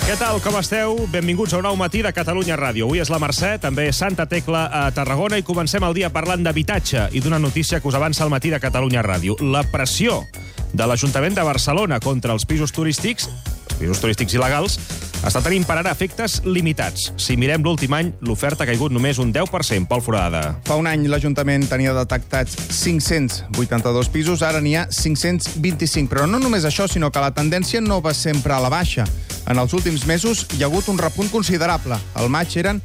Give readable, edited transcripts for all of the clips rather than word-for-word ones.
Què tal, com esteu? Benvinguts a un nou matí de Catalunya Ràdio. Avui és la Mercè, també Santa Tecla a Tarragona, i comencem el dia parlant d'habitatge i d'una notícia que us avança al matí de Catalunya Ràdio. La pressió de l'Ajuntament de Barcelona contra els pisos turístics il·legals, està tenint per ara efectes limitats. Si mirem l'últim any, l'oferta ha caigut només un 10%. Pol Foradada. Fa un any l'Ajuntament tenia detectats 582 pisos, ara n'hi ha 525. Però no només això, sinó que la tendència no va sempre a la baixa. En els últims mesos hi ha hagut un repunt considerable. Al maig eren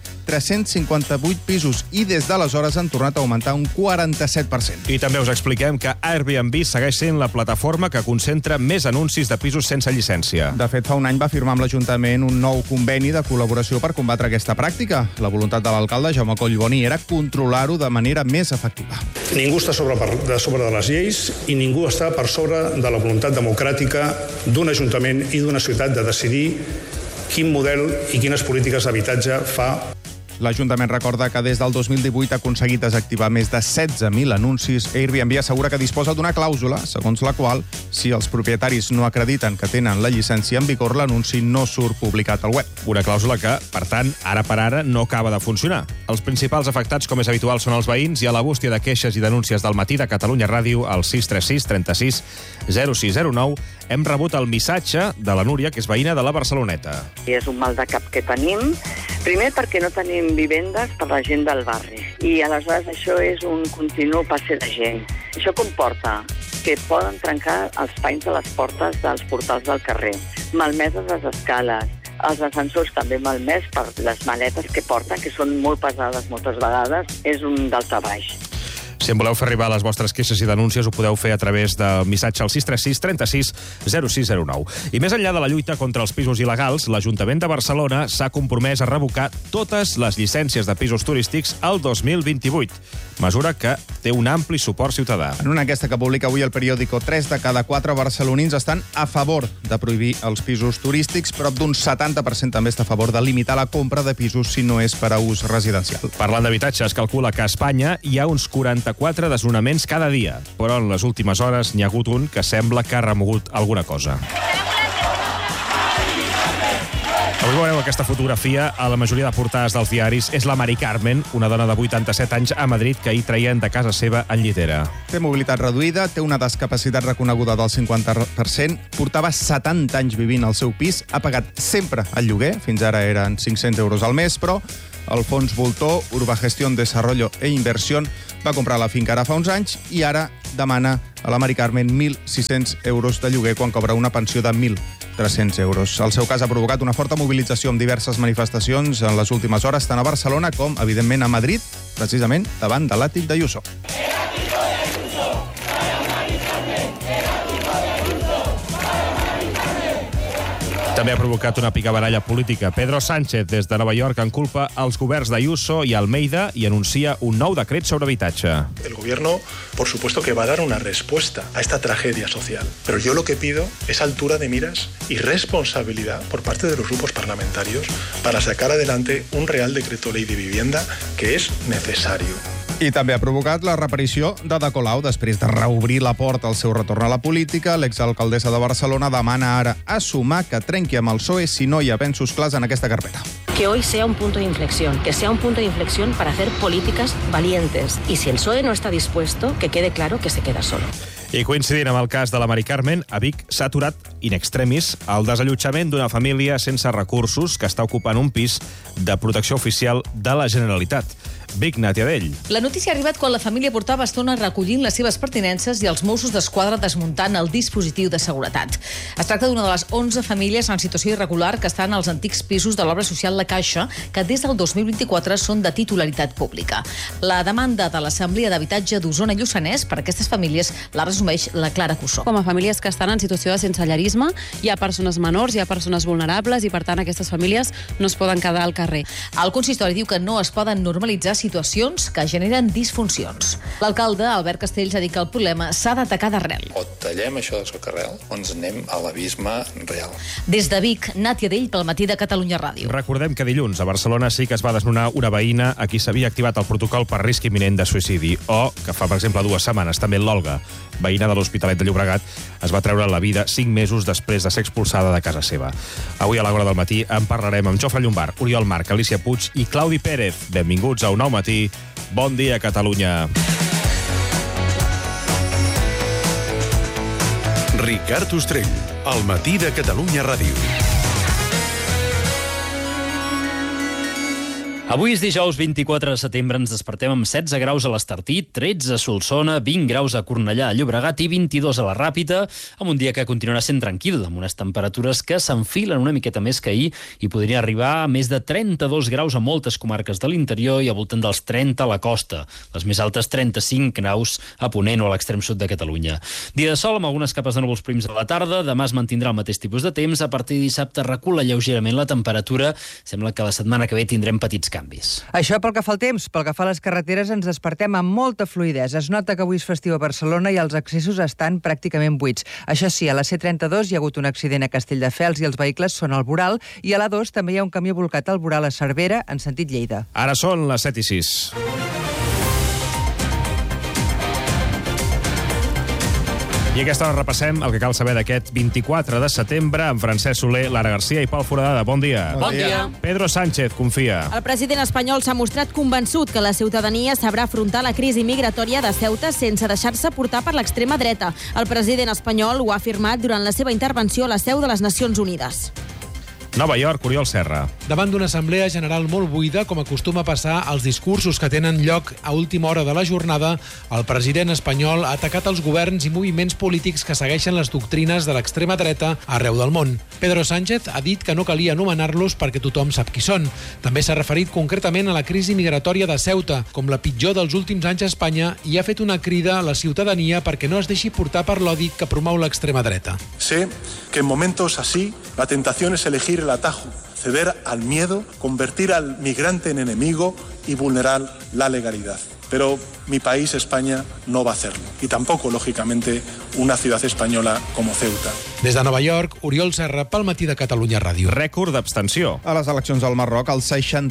358 pisos i des d'aleshores han tornat a augmentar un 47%. I també us expliquem que Airbnb segueix sent la plataforma que concentra més anuncis de pisos sense llicència. De fet, fa un any va firmar amb l'Ajuntament un nou conveni de col·laboració per combatre aquesta pràctica. La voluntat de l'alcalde, Jaume Collboni, era controlar-ho de manera més efectiva. Ningú està sobre de les lleis i ningú està per sobre de la voluntat democràtica d'un ajuntament i d'una ciutat de decidir quin model i quines polítiques d'habitatge fa. L'Ajuntament recorda que des del 2018 ha aconseguit desactivar més de 16.000 anuncis. Airbnb assegura que disposa d'una clàusula, segons la qual, si els propietaris no acrediten que tenen la llicència en vigor, l'anunci no surt publicat al web. Una clàusula que, per tant, ara per ara no acaba de funcionar. Els principals afectats, com és habitual, són els veïns, i a la bústia de queixes i denúncies del matí de Catalunya Ràdio, al 636 36 0609, hem rebut el missatge de la Núria, que és veïna de la Barceloneta. És un mal de cap que tenim. Primer perquè no tenim vivendes per la gent del barri. I aleshores això és un continu passe de gent. Això comporta que poden trencar els panys de les portes dels portals del carrer, malmeses les escales, els ascensors també malmès per les maletes que porten, que són molt pesades moltes vegades, és un daltabaix. Si em voleu fer arribar les vostres queixes i denúncies, ho podeu fer a través del missatge al 636 36 0609. I més enllà de la lluita contra els pisos il·legals, l'Ajuntament de Barcelona s'ha compromès a revocar totes les llicències de pisos turístics al 2028, mesura que té un ampli suport ciutadà. En una enquesta que publica avui el periòdico, 3 de cada 4 barcelonins estan a favor de prohibir els pisos turístics, prop d'un 70% també està a favor de limitar la compra de pisos si no és per a ús residencial. Parlant d'habitatge, es calcula que a Espanya hi ha uns 44 desnonaments cada dia, però en les últimes hores n'hi ha hagut un que sembla que ha remogut alguna cosa. Avui veureu aquesta fotografia a la majoria de portades dels diaris. És la Mari Carmen, una dona de 87 anys a Madrid que ahir traien de casa seva en llitera. Té mobilitat reduïda, té una discapacitat reconeguda del 50%, portava 70 anys vivint al seu pis, ha pagat sempre el lloguer, fins ara eren 500 euros al mes, però el fons voltor, Urbagestión, Desarrollo e Inversión, va comprar la finca ara fa uns anys i ara demana a la Mari Carmen 1.600 euros de lloguer quan cobra una pensió de 1.300 euros. El seu cas ha provocat una forta mobilització amb diverses manifestacions en les últimes hores, tant a Barcelona com, evidentment, a Madrid, precisament davant de l'àtic d'Ayuso. També ha provocat una picabaralla política. Pedro Sánchez, des de Nova York, en culpa als governs d'Ayuso i Almeida i anuncia un nou decret sobre habitatge. El gobierno, por supuesto, que va a dar una respuesta a esta tragedia social. Pero yo lo que pido es altura de miras y responsabilidad por parte de los grupos parlamentarios para sacar adelante un Real Decreto Ley de Vivienda que es necesario. I també ha provocat la reaparició d'Ada Colau. Després de reobrir la porta al seu retorn a la política, l'exalcaldessa de Barcelona demana ara a Sumar que trenqui amb el PSOE si no hi ha avenços clars en aquesta carpeta. Que hoy sea un punto de inflexión, que sea un punto de inflexión para hacer políticas valientes. Y si el PSOE no está dispuesto, que quede claro que se queda solo. I coincidint amb el cas de la Mari Carmen, a Vic s'ha aturat in extremis el desallotjament d'una família sense recursos que està ocupant un pis de protecció oficial de la Generalitat. Vic, Nàtia Dell. La notícia ha arribat quan la família portava estona recollint les seves pertinences i els Mossos d'Esquadra desmuntant el dispositiu de seguretat. Es tracta d'una de les 11 famílies en situació irregular que estan als antics pisos de l'obra social La Caixa, que des del 2024 són de titularitat pública. La demanda de l'Assemblea d'Habitatge d'Osona i Lluçanès per a aquestes famílies la resumeix la Clara Cussó. Com a famílies que estan en situació de sensellarisme, hi ha persones menors, hi ha persones vulnerables i, per tant, aquestes famílies no es poden quedar al carrer. El consistori diu que no es poden normalitzar situacions que generen disfuncions. L'alcalde, Albert Castells, ha dit que el problema s'ha d'atacar d'arrel. O tallem això de socarrel o ens anem a l'abisme real. Des de Vic, Nàtia Dell, pel Matí de Catalunya Ràdio. Recordem que dilluns a Barcelona sí que es va desnonar una veïna a qui s'havia activat el protocol per risc imminent de suïcidi, o que fa, per exemple, 2 setmanes també l'Olga, veïna de l'Hospitalet de Llobregat, es va treure la vida 5 mesos després de ser expulsada de casa seva. Avui a l'hora del matí en parlarem amb Jofre Llombard, Oriol Marc, Alicia Puig i Claudi Pérez. Benvinguts a Un Nou Matí. Bon dia, Catalunya. Ricard Ostrell, al Matí de Catalunya Ràdio. Avui és dijous 24 de setembre, ens despertem amb 16 graus a l'Estartit, 13 a Solsona, 20 graus a Cornellà, a Llobregat i 22 a la Ràpita, amb un dia que continuarà sent tranquil, amb unes temperatures que s'enfilen una miqueta més que ahir i podria arribar a més de 32 graus a moltes comarques de l'interior i al voltant dels 30 a la costa, les més altes 35 graus a Ponent o a l'extrem sud de Catalunya. Dia de sol amb algunes capes de núvols prims a la tarda, demà es mantindrà el mateix tipus de temps, a partir de dissabte recula lleugerament la temperatura, sembla que la setmana que ve tindrem petits canvis. Això pel que fa al temps. Pel que fa a les carreteres ens despertem amb molta fluïdesa. Es nota que avui és festiu a Barcelona i els accessos estan pràcticament buits. Això sí, a la C32 hi ha hagut un accident a Castelldefels i els vehicles són al voral, i a l'A2 també hi ha un camió volcat al voral a Cervera en sentit Lleida. Ara són les 7:06. I a aquesta hora repassem el que cal saber d'aquest 24 de setembre amb Francesc Soler, Lara Garcia i Pol Foradada. Bon dia. Bon dia. Pedro Sánchez confia. El president espanyol s'ha mostrat convençut que la ciutadania sabrà afrontar la crisi migratòria de Ceuta sense deixar-se portar per l'extrema dreta. El president espanyol ho ha afirmat durant la seva intervenció a la seu de les Nacions Unides. Nova York, Oriol Serra. Davant d'una assemblea general molt buida, com acostuma a passar als discursos que tenen lloc a última hora de la jornada, el president espanyol ha atacat els governs i moviments polítics que segueixen les doctrines de l'extrema dreta arreu del món. Pedro Sánchez ha dit que no calia anomenar-los perquè tothom sap qui són. També s'ha referit concretament a la crisi migratòria de Ceuta, com la pitjor dels últims anys a Espanya, i ha fet una crida a la ciutadania perquè no es deixi portar per l'odi que promou l'extrema dreta. Sé que en momentos así la tentación es elegir el atajo, ceder al miedo, convertir al migrante en enemigo y vulnerar la legalidad. Pero mi país, España, no va a hacerlo. Y tampoco, lógicamente, una ciudad española como Ceuta. Des de Nova York, Oriol Serra, pel Matí de Catalunya Ràdio. Rècord d'abstenció. A les eleccions al Marroc, el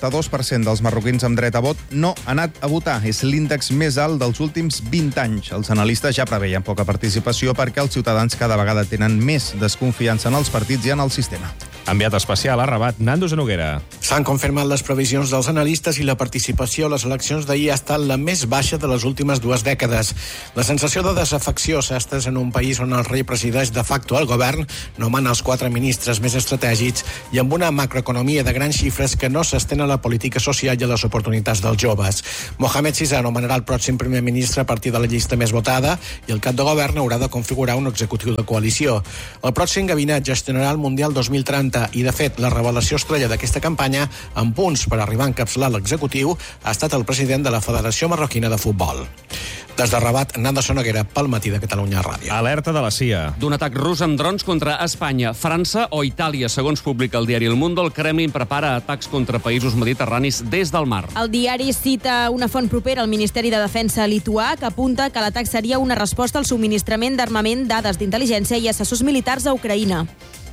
62% dels marroquins amb dret a vot no han anat a votar. És l'índex més alt dels últims 20 anys. Els analistes ja preveien poca participació perquè els ciutadans cada vegada tenen més desconfiança en els partits i en el sistema. Enviat especial a Rabat, Nando Zenoguera. S'han confirmat les previsions dels analistes i la participació a les eleccions d'ahir ha estat la més baixa de les últimes 2 dècades. La sensació de desafecció s'ha estès en un país on el rei presideix de facto el govern, nomena els 4 ministres més estratègics i amb una macroeconomia de grans xifres que no s'estén a la política social i a les oportunitats dels joves. Mohamed VI nomenarà el pròxim primer ministre a partir de la llista més votada i el cap de govern haurà de configurar un executiu de coalició. El pròxim gabinet gestionarà el Mundial 2030 i, de fet, la revelació estrella d'aquesta campanya, amb punts per arribar a encapçalar l'executiu, ha estat el president de la Federació Marroquina de Futbol. Des de Rabat, Nando Zenoguera, pel Matí de Catalunya Ràdio. Alerta de la CIA. D'un atac rus amb drons contra Espanya, França o Itàlia. Segons publica el diari El Mundo, el Kremlin prepara atacs contra països mediterranis des del mar. El diari cita una font propera al Ministeri de Defensa lituà que apunta que l'atac seria una resposta al subministrament d'armament, dades d'intel·ligència i assessors militars a Ucraïna.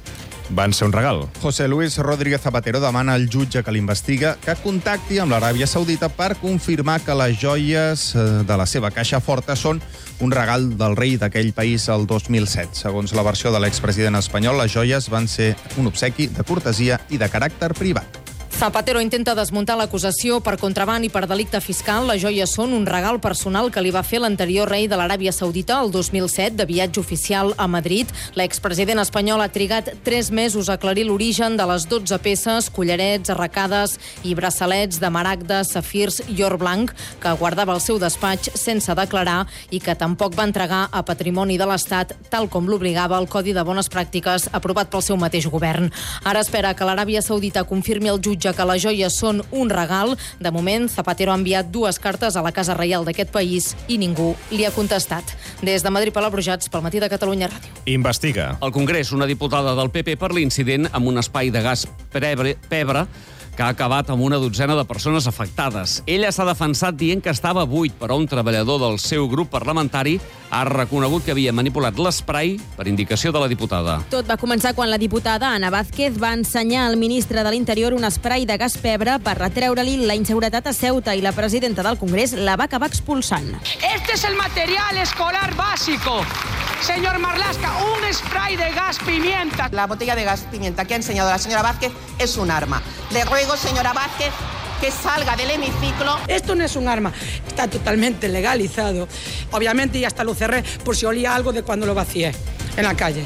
Van ser un regal. José Luis Rodríguez Zapatero demana al jutge que l'investiga que contacti amb l'Aràbia Saudita per confirmar que les joies de la seva caixa forta són un regal del rei d'aquell país el 2007. Segons la versió de l'expresident espanyol, les joies van ser un obsequi de cortesia i de caràcter privat. Zapatero intenta desmuntar l'acusació per contraban i per delicte fiscal. Les joies són un regal personal que li va fer l'anterior rei de l'Aràbia Saudita el 2007 de viatge oficial a Madrid. L'expresident espanyol ha trigat 3 mesos a aclarir l'origen de les 12 peces, collarets, arracades i braçalets de maragdes, safirs i or blanc que guardava al seu despatx sense declarar i que tampoc va entregar a patrimoni de l'Estat, tal com l'obligava el Codi de Bones Pràctiques aprovat pel seu mateix govern. Ara espera que l'Aràbia Saudita confirmi al jutge que les joies són un regal. De moment, Zapatero ha enviat 2 cartes a la Casa Reial d'aquest país i ningú li ha contestat. Des de Madrid, Pala Brujats, pel Matí de Catalunya Ràdio. Investiga. Al Congrés, una diputada del PP per l'incident amb un espai de gas pebre que ha acabat amb una dotzena de persones afectades. Ella s'ha defensat dient que estava buit, però un treballador del seu grup parlamentari ha reconegut que havia manipulat l'esprai per indicació de la diputada. Tot va començar quan la diputada Ana Vázquez va ensenyar al ministre de l'Interior un esprai de gas pebre per retreure-li la inseguretat a Ceuta i la presidenta del Congrés la va acabar expulsant. Este es el material escolar básico. Señor Marlaska, un spray de gas pimienta. La botella de gas pimienta que ha enseñado la señora Vázquez es un arma. Le ruego, señora Vázquez, que salga del hemiciclo. Esto no es un arma, está totalmente legalizado. Obviamente ya hasta lo cerré por si olía algo de cuando lo vacié en la calle.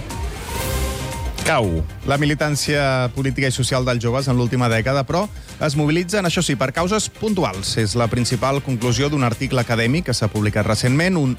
Cau. La militància política i social dels joves en l'última dècada, però es mobilitzen, això sí, per causes puntuals. És la principal conclusió d'un article acadèmic que s'ha publicat recentment. Un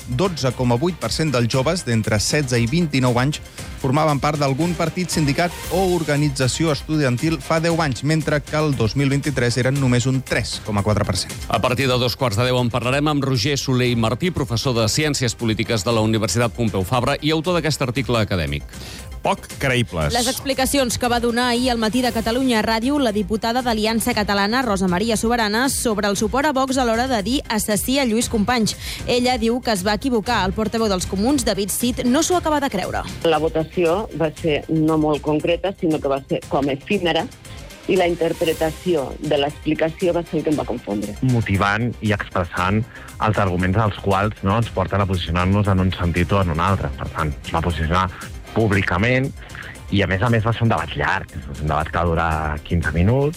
12,8% dels joves d'entre 16 i 29 anys formaven part d'algun partit, sindicat o organització estudiantil fa 10 anys, mentre que el 2023 eren només un 3,4%. A partir de 2:15 en parlarem amb Roger Soler i Martí, professor de Ciències Polítiques de la Universitat Pompeu Fabra i autor d'aquest article acadèmic. Poc creïbles. Les explicacions que va donar ahir al Matí de Catalunya Ràdio la diputada d'Aliança Catalana, Rosa Maria Soberana, sobre el suport a Vox a l'hora de dir assassí a Lluís Companys. Ella diu que es va equivocar. El portaveu dels Comuns, David Cid, no s'ho acaba de creure. La votació va ser no molt concreta, sinó que va ser com efímera, i la interpretació de l'explicació va ser el que em va confondre. Motivant i expressant els arguments als quals ens porten a posicionar-nos en un sentit o en un altre. Per tant, es va posicionar públicament i, a més va ser un debat llarg. És un debat que va durar 15 minuts.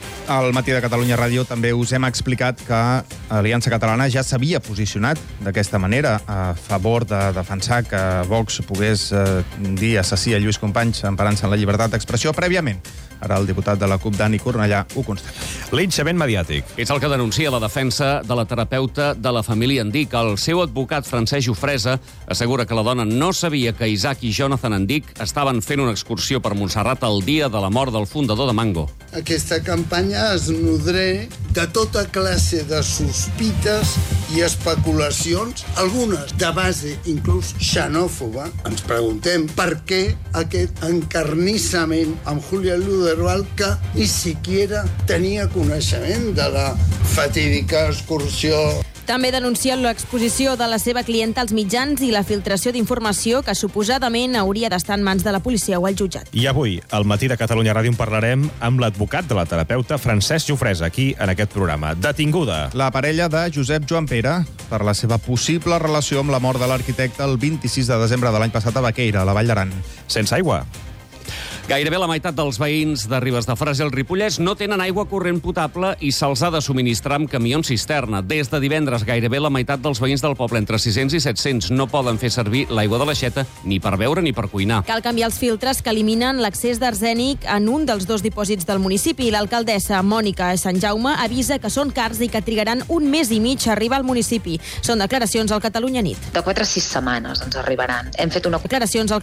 Al Matí de Catalunya Ràdio també us hem explicat que Aliança Catalana ja s'havia posicionat d'aquesta manera a favor de defensar que Vox pogués dir assassí a Lluís Companys emparant-se en la llibertat d'expressió prèviament. Ara el diputat de la CUP, Dani Cornellà, ho constata. Linxament mediàtic. És el que denuncia la defensa de la terapeuta de la família Endic. El seu advocat, Francesc Jofresa, assegura que la dona no sabia que Isaac i Jonathan Endic estaven fent una excursió per Montserrat el dia de la mort del fundador de Mango. Aquesta campanya es nodreix de tota classe de sospites i especulacions, algunes de base inclús xenòfoba. Ens preguntem per què aquest encarnissament amb Julián Luderval, que ni siquiera tenia coneixement de la fatídica excursió. També denuncien l'exposició de la seva clienta als mitjans i la filtració d'informació que suposadament hauria d'estar en mans de la policia o el jutjat. I avui, al Matí de Catalunya Ràdio, en parlarem amb l'advocat de la terapeuta Francesc Jofresa, aquí en aquest programa. Detinguda. La parella de Josep Joan Pere per la seva possible relació amb la mort de l'arquitecte el 26 de desembre de l'any passat a Baqueira, a la Vall d'Aran. Sense aigua. Gairebé la meitat dels veïns de Ribes de Freser al Ripollès no tenen aigua corrent potable i se'ls ha de subministrar amb camions cisterna. Des de divendres, gairebé la meitat dels veïns del poble, entre 600 i 700, no poden fer servir l'aigua de l'aixeta ni per beure ni per cuinar. Cal canviar els filtres que eliminen l'accés d'arsènic en un dels dos dipòsits del municipi. L'alcaldessa Mònica Sant Jaume avisa que són cars i que trigaran un mes i mig a arribar al municipi. Són declaracions al Catalunya Nit. De 4 a 6 setmanes ens arribaran. Hem fet una... Declaracions al